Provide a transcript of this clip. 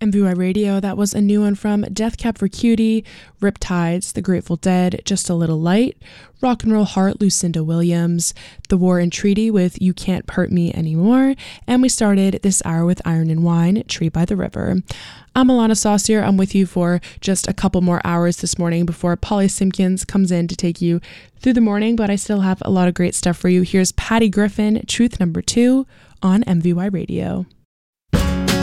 MVY Radio, that was a new one from Death Cab for Cutie, Riptides, The Grateful Dead, Just a Little Light, Rock and Roll Heart, Lucinda Williams, The War and Treaty with You Can't Hurt Me Anymore, and we started this hour with Iron and Wine, Tree by the River. I'm Alana Saucier. I'm with you for just a couple more hours this morning before Polly Simpkins comes in to take you through the morning, but I still have a lot of great stuff for you. Here's Patty Griffin, Truth Number 2 on MVY Radio.